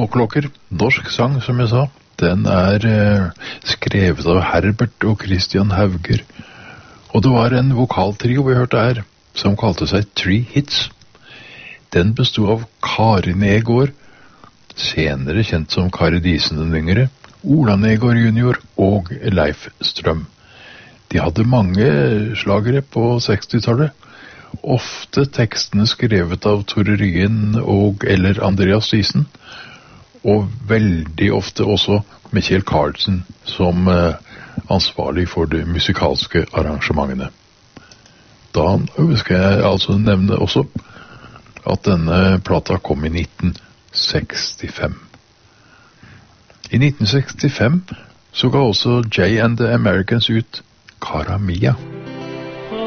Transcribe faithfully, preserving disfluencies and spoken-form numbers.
Småklokker, norsk sang som jeg sa. Den er eh, skrevet av Herbert og Christian Hauger. Og det var en vokaltrio vi hørte her, som kalte seg Three Hits. Den bestod av Kari Negård, senere kjent som Kari Disen den yngre, Ola Negård junior og Leif Strøm. De hadde mange slagere på sekstitallet, ofte tekstene skrevet av Tore Ryen og eller Andreas Disen, og veldig ofte også med Kjell Karlsen som eh, ansvarlig for de musikalske arrangementene. Da skal jeg altså nevne også at denne plata kom i nitten sekstifem. I nitten sekstifem så ga også Jay and the Americans ut Cara Mia.